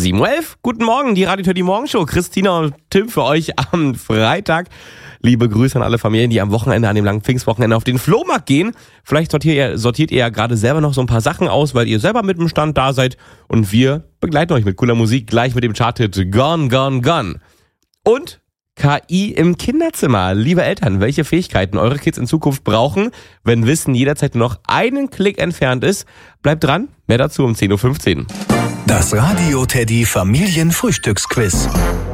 7.11 Uhr. Guten Morgen, die Radio Teddy Morgenshow. Christina und Tim für euch am Freitag. Liebe Grüße an alle Familien, die am Wochenende, an dem langen Pfingstwochenende auf den Flohmarkt gehen. Vielleicht sortiert ihr ja gerade selber noch so ein paar Sachen aus, weil ihr selber mit dem Stand da seid. Und wir begleiten euch mit cooler Musik gleich mit dem Charthit Gone, Gone, Gone. Und KI im Kinderzimmer. Liebe Eltern, welche Fähigkeiten eure Kids in Zukunft brauchen, wenn Wissen jederzeit nur noch einen Klick entfernt ist? Bleibt dran, mehr dazu um 10.15 Uhr. Das Radio Teddy Familienfrühstücksquiz.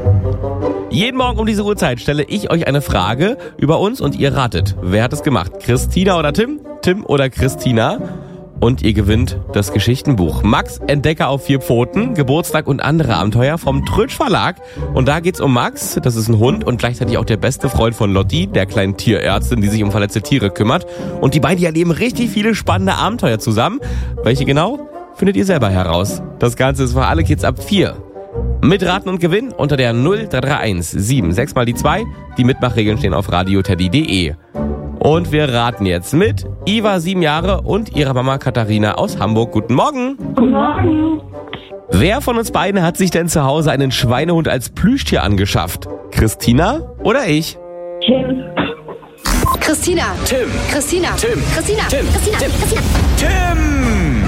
Jeden Morgen um diese Uhrzeit stelle ich euch eine Frage über uns und ihr ratet. Wer hat es gemacht? Christina oder Tim? Tim oder Christina? Und ihr gewinnt das Geschichtenbuch Max, Entdecker auf 4 Pfoten, Geburtstag und andere Abenteuer vom Trötsch Verlag. Und da geht's um Max, das ist ein Hund und gleichzeitig auch der beste Freund von Lotti, der kleinen Tierärztin, die sich um verletzte Tiere kümmert. Und die beiden erleben richtig viele spannende Abenteuer zusammen. Welche genau? Findet ihr selber heraus. Das Ganze ist für alle Kids ab 4. Mitraten und gewinnen unter der 0331 76 mal die 2. Die Mitmachregeln stehen auf radioteddy.de. Und wir raten jetzt mit Iva, 7 Jahre, und ihrer Mama Katharina aus Hamburg. Guten Morgen. Guten Morgen. Wer von uns beiden hat sich denn zu Hause einen Schweinehund als Plüschtier angeschafft? Christina oder ich? Tim. Christina. Tim. Christina. Tim. Christina. Tim. Christina. Tim. Christina. Tim!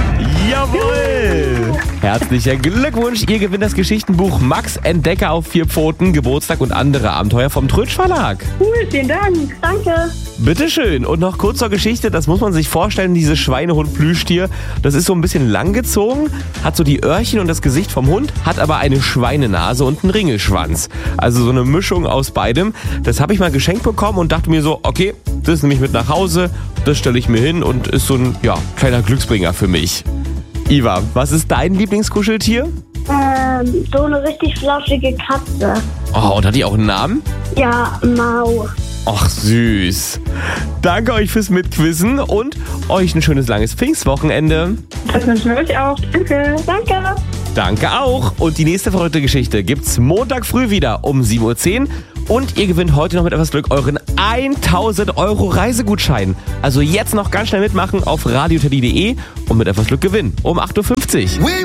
Jawohl! Herzlichen Glückwunsch, ihr gewinnt das Geschichtenbuch Max, Entdecker auf 4 Pfoten, Geburtstag und andere Abenteuer vom Trötsch Verlag. Cool, vielen Dank. Danke. Bitteschön. Und noch kurz zur Geschichte, das muss man sich vorstellen, dieses Schweinehund-Plüschtier, das ist so ein bisschen langgezogen, hat so die Öhrchen und das Gesicht vom Hund, hat aber eine Schweinenase und einen Ringelschwanz. Also so eine Mischung aus beidem. Das habe ich mal geschenkt bekommen und dachte mir so, okay, das nehme ich mit nach Hause, das stelle ich mir hin und ist so ein, kleiner Glücksbringer für mich. Iva, was ist dein Lieblingskuscheltier? So eine richtig flauschige Katze. Oh, und hat die auch einen Namen? Ja, Mau. Ach, süß. Danke euch fürs Mitquizzen und euch ein schönes langes Pfingstwochenende. Das wünschen wir euch auch. Danke. Danke. Danke auch. Und die nächste verrückte Geschichte gibt's Montag früh wieder um 7.10 Uhr. Und ihr gewinnt heute noch mit etwas Glück euren 1.000 € Reisegutschein. Also jetzt noch ganz schnell mitmachen auf radioteddy.de und mit etwas Glück gewinnen um 8.50 Uhr.